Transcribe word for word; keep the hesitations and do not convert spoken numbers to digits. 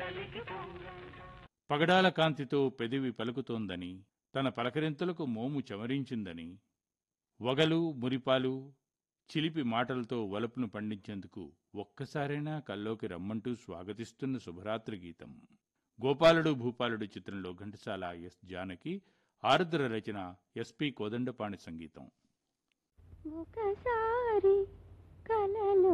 పగడాల కాంతితో పెదివి పలుకుతోందని, తన పలకరింతలకు మోము చెమరించిందని, వగలు మురిపాలు చిలిపి మాటలతో వలపును పండించేందుకు ఒక్కసారైనా కల్లోకి రమ్మంటూ స్వాగతిస్తున్న శుభరాత్రి గీతం. గోపాలుడు భూపాలుడు చిత్రంలో ఘంటసాల ఎస్ జానకి, ఆరుద్ర రచన ఎస్పి కోదండపాణి సంగీతం. ఒకసారి కలల